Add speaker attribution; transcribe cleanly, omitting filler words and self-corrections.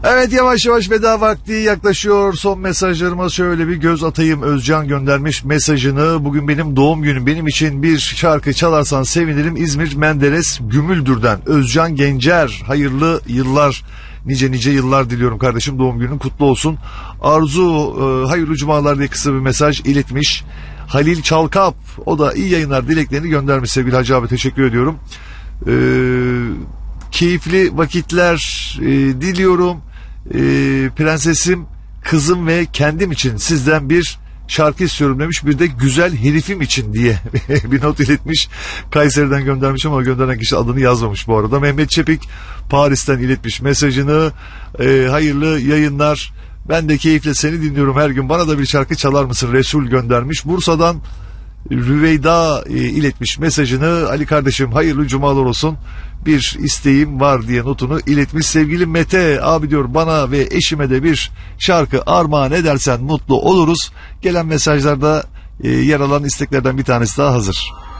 Speaker 1: Evet, yavaş yavaş veda vakti yaklaşıyor. Son mesajlarıma şöyle bir göz atayım. Özcan göndermiş mesajını. Bugün benim doğum günüm. Benim için bir şarkı çalarsan sevinirim. İzmir Menderes Gümüldür'den Özcan Gencer. Hayırlı yıllar, nice yıllar diliyorum kardeşim. Doğum günün kutlu olsun. Arzu hayırlı cumalar diye kısa bir mesaj iletmiş. Halil Çalkap, o da iyi yayınlar dileklerini göndermiş sevgili Hacı abi, teşekkür ediyorum. Keyifli vakitler diliyorum. Prensesim, kızım ve kendim için sizden bir şarkı istiyorum demiş. Bir de güzel herifim için diye bir not iletmiş. Kayseri'den göndermiş ama gönderen kişi adını yazmamış bu arada. Mehmet Çepik Paris'ten iletmiş mesajını. Hayırlı yayınlar. Ben de keyifle seni dinliyorum her gün. Bana da bir şarkı çalar mısın? Resul göndermiş. Bursa'dan Rüveyda iletmiş mesajını. Ali kardeşim hayırlı cumalar olsun. Bir isteğim var diye notunu iletmiş. Sevgili Mete abi diyor, bana ve eşime de bir şarkı armağan edersen mutlu oluruz. Gelen mesajlarda yer alan isteklerden bir tanesi daha hazır.